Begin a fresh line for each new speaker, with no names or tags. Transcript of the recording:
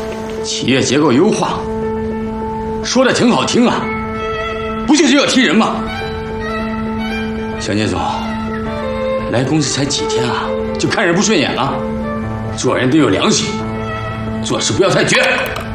企业结构优化，说的挺好听啊，不就是要踢人吗？小聂总，来公司才几天啊，就看人不顺眼了？做人得有良心，做事不要太绝。